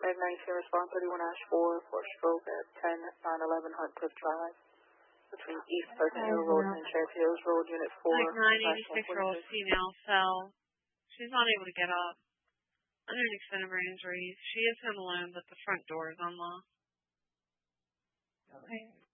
Meg 19, respond 31 Ash 4 for stroke at 10-911 Huntcliffe Drive between East Pleasant Hill Road and Enchanted Hills Road, Unit 4. Meg 9, 86-year-old female fell. She's unable to get up. Under an extent of her injuries, she is home alone, but the front door is unlocked. Okay.